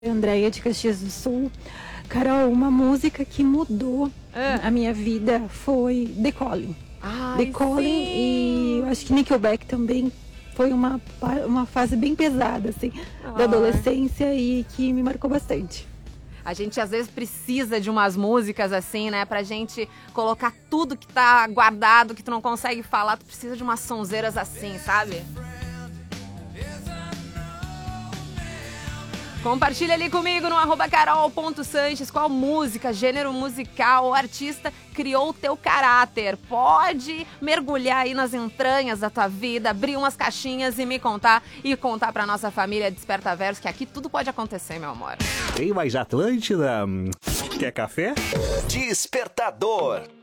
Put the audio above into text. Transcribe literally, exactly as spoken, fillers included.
Andréia de Caxias do Sul. Carol, uma música que mudou Ah. a minha vida foi The Calling. Ai, The Calling sim. E eu acho que Nickelback também foi uma, uma fase bem pesada, assim, Ai. da adolescência e que me marcou bastante. A gente às vezes precisa de umas músicas assim, né? Pra gente colocar tudo que tá guardado, que tu não consegue falar. Tu precisa de umas sonzeiras assim, sabe? Compartilha ali comigo no arroba carol ponto sanches qual música, gênero musical ou artista criou o teu caráter. Pode mergulhar aí nas entranhas da tua vida, abrir umas caixinhas e me contar. E contar pra nossa família Desperta Verso, que aqui tudo pode acontecer, meu amor. Tem mais Atlântida? Quer café? Despertador.